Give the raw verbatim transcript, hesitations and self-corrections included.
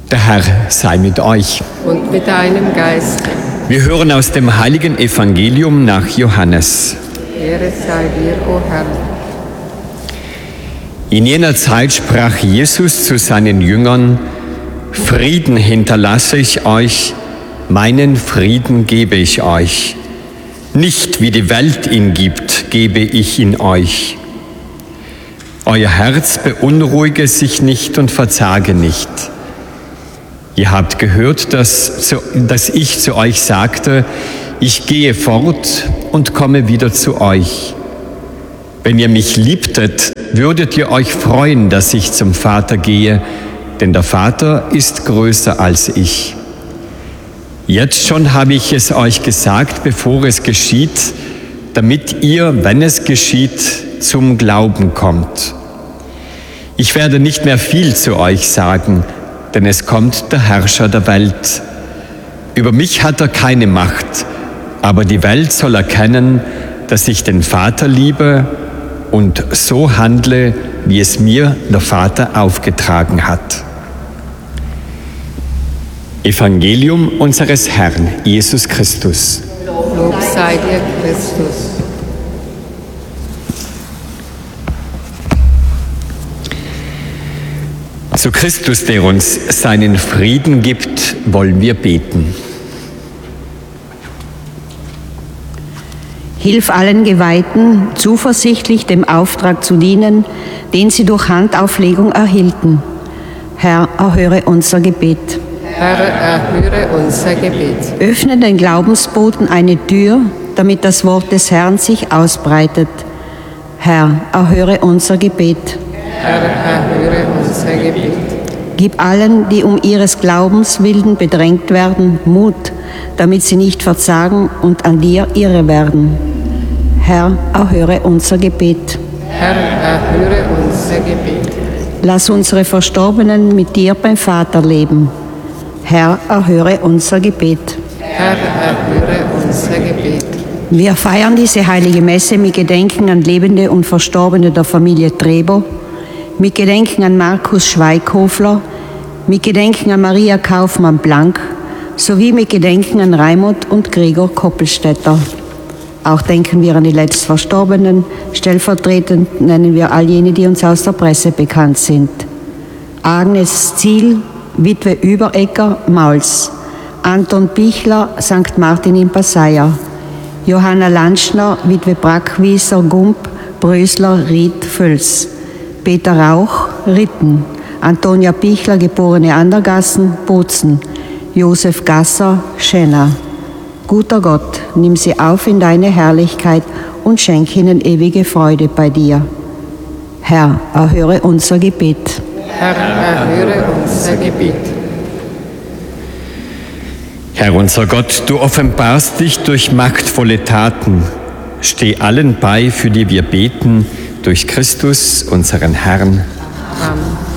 Der Herr sei mit euch. Und mit deinem Geist. Wir hören aus dem heiligen Evangelium nach Johannes. Ehre sei dir, o Herr. In jener Zeit sprach Jesus zu seinen Jüngern: Frieden hinterlasse ich euch, meinen Frieden gebe ich euch. Nicht wie die Welt ihn gibt, gebe ich ihn euch. Euer Herz beunruhige sich nicht und verzage nicht. Ihr habt gehört, dass, dass ich zu euch sagte, ich gehe fort und komme wieder zu euch. Wenn ihr mich liebtet, würdet ihr euch freuen, dass ich zum Vater gehe, denn der Vater ist größer als ich. Jetzt schon habe ich es euch gesagt, bevor es geschieht, damit ihr, wenn es geschieht, zum Glauben kommt. Ich werde nicht mehr viel zu euch sagen, denn es kommt der Herrscher der Welt. Über mich hat er keine Macht, aber die Welt soll erkennen, dass ich den Vater liebe und so handle, wie es mir der Vater aufgetragen hat. Evangelium unseres Herrn Jesus Christus. Lob sei dir, Christus. Zu Christus, der uns seinen Frieden gibt, wollen wir beten. Hilf allen Geweihten, zuversichtlich dem Auftrag zu dienen, den sie durch Handauflegung erhielten. Herr, erhöre unser Gebet. Herr, erhöre unser Gebet. Öffne den Glaubensboten eine Tür, damit das Wort des Herrn sich ausbreitet. Herr, erhöre unser Gebet. Herr, erhöre unser Gebet. Gib allen, die um ihres Glaubens willen bedrängt werden, Mut, damit sie nicht verzagen und an dir irre werden. Herr, erhöre unser Gebet. Herr, erhöre unser Gebet. Lass unsere Verstorbenen mit dir beim Vater leben. Herr, erhöre unser Gebet. Herr, erhöre unser Gebet. Wir feiern diese heilige Messe mit Gedenken an Lebende und Verstorbene der Familie Trebo, mit Gedenken an Markus Schweighöfler, mit Gedenken an Maria Kaufmann-Blank sowie mit Gedenken an Raimund und Gregor Koppelstädter. Auch denken wir an die letzt Verstorbenen. Stellvertretend nennen wir all jene, die uns aus der Presse bekannt sind. Agnes Ziel, Witwe Überegger, Mauls. Anton Bichler, Sankt Martin in Passeier. Johanna Landschner, Witwe Brackwieser, Gump, Brösler, Ried, Völs. Peter Rauch, Ritten. Antonia Bichler, geborene Andergassen, Bozen. Josef Gasser, Schenna. Guter Gott, nimm sie auf in deine Herrlichkeit und schenk ihnen ewige Freude bei dir. Herr, erhöre unser Gebet. Herr, erhöre unser Gebet. Herr unser Gott, du offenbarst dich durch machtvolle Taten. Steh allen bei, für die wir beten, durch Christus, unseren Herrn. Amen.